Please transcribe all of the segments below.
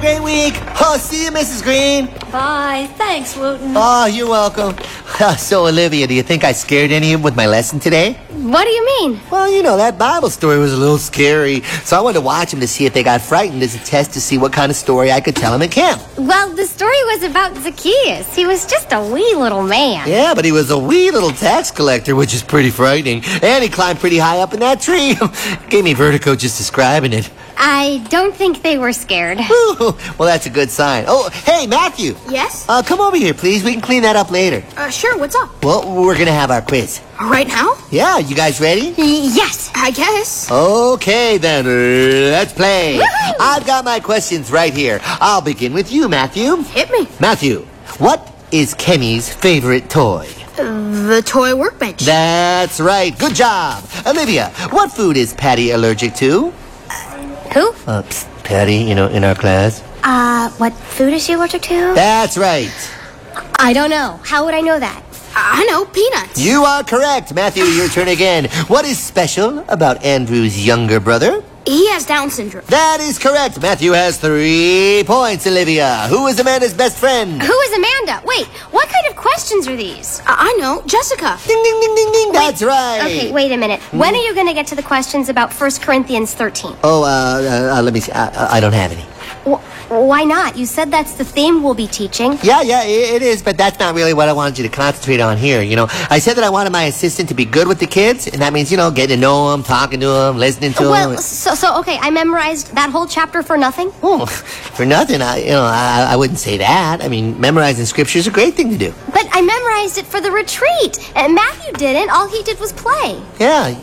Great week. Oh, see you, Mrs. Green. Bye. Thanks, Wooten. Oh, you're welcome. So, Olivia, do you think I scared any of you with my lesson today? What do you mean? Well, you know, that Bible story was a little scary. So I wanted to watch them to see if they got frightened as a test to see what kind of story I could tell them at camp. Well, the story was about Zacchaeus. He was just a wee little man. Yeah, but he was a wee little tax collector, which is pretty frightening. And he climbed pretty high up in that tree. Gave me vertigo just describing it. I don't think they were scared. Well, that's a good sign. Oh, hey, Matthew. Yes? Come over here, please. We can clean that up later. Sure, what's up? Well, we're going to have our quiz. Right now? Yeah, you guys ready? Yes. I guess. Okay, then, let's play. Woohoo! I've got my questions right here. I'll begin with you, Matthew. Hit me. Matthew, what is Kenny's favorite toy? The toy workbench. That's right. Good job. Olivia, what food is Patty allergic to? Who? Patty, in our class. What food is she allergic to? That's right. I don't know. How would I know that? I know, peanuts. You are correct. Matthew, your turn again. What is special about Andrew's younger brother? He has Down syndrome. That is correct. Matthew has 3 points, Olivia. Who is Amanda's best friend? Who is Amanda? Wait, what kind of questions are these? I know, Jessica. Ding, ding, ding, ding, ding. That's right. Okay, wait a minute. When are you going to get to the questions about 1 Corinthians 13? Oh, let me see. I don't have any. Why not? You said that's the theme we'll be teaching. Yeah, it is, but that's not really what I wanted you to concentrate on here, I said that I wanted my assistant to be good with the kids, and that means, getting to know them, talking to them, listening to them. Well, so okay, I memorized that whole chapter for nothing? Oh, for nothing, I wouldn't say that. I mean, memorizing scripture is a great thing to do. But I memorized it for the retreat, and Matthew didn't. All he did was play. Yeah,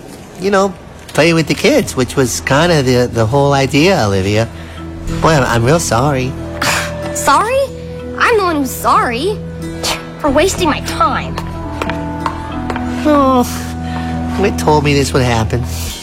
play with the kids, which was kind of the whole idea, Olivia. Boy, I'm real sorry. Sorry? I'm the one who's sorry. For wasting my time. Oh, it told me this would happen.